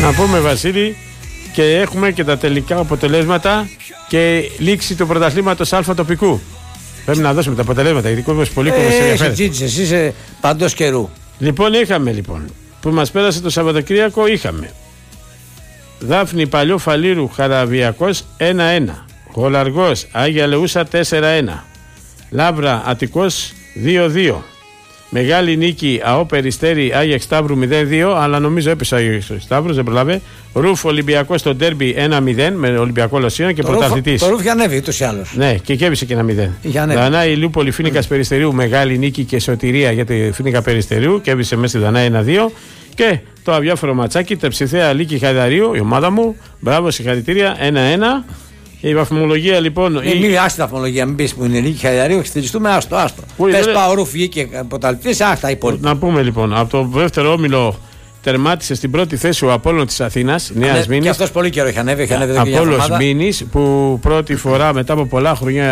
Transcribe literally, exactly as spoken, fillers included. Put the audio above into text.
Να πούμε, Βασίλη, και έχουμε και τα τελικά αποτελέσματα και λήξη του πρωταθλήματος Α τοπικού. Πρέπει να δώσουμε τα αποτελέσματα, γιατί κόσμο πολύ κόσμο ε, ενδιαφέρει. Εσύ είσαι παντός καιρού. Λοιπόν, είχαμε λοιπόν, που μας πέρασε το Σαββατοκύριακο, είχαμε Δάφνη Παλιό Φαλήρου Χαραβιακός ένα ένα, Γολαργός Άγια Λεούσα τέσσερα ένα, Λάβρα Αττικός δύο δύο, Μεγάλη Νίκη ΑΟ Περιστέρι Άγια Σταύρου μηδέν δύο, αλλά νομίζω έπεσε ο Άγιος Σταύρος, δεν προλάβε. Ρούφ Ολυμπιακός στο ντέρμπι ένα μηδέν με Ολυμπιακό Λοσίων και πρωταθλητής. Το Ρούφ είχε ανέβει ούτως ή άλλως. Ναι, και κέβησε και ένα μηδέν. Δανάη Ηλιούπολη Φοίνικας Περιστερίου, Μεγάλη Νίκη και σωτηρία για τη Φοίνικα Περιστερίου, κέβησε μέσα στη Δανάη ένα δύο. Και το αδιάφορο ματσάκι, Τεψιθέα Λίκη Χαϊδαρίου, η ομάδα μου. Μπράβο, συγχαρητήρια, ένα ένα. Η βαθμολογία λοιπόν. Μην η... άστη βαθμολογία, μην πει που είναι Λίκη Χαϊδαρίου, εξτηριστούμε άστο. άστο. Πες πάω Ρούφ βγήκε πρωταθλητής, άστα υπόλοιπα. Να πούμε λοιπόν, από το δεύτερο όμιλο τερμάτισε στην πρώτη θέση ο Απόλλων της Αθήνας, Νέας Μήνης. Και αυτός πολύ καιρό έχει ανέβει, έχει ανέβει Απόλλων Μήνης, που πρώτη φορά μετά από πολλά χρόνια